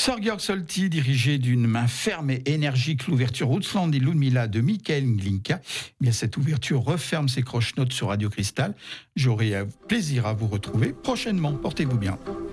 Sorgjörg Solti, dirigé d'une main ferme et énergique l'ouverture Russland et Ludmilla de Michael Glinka. Bien, cette ouverture referme ses croche-notes sur Radio Cristal. J'aurai plaisir à vous retrouver prochainement. Portez-vous bien.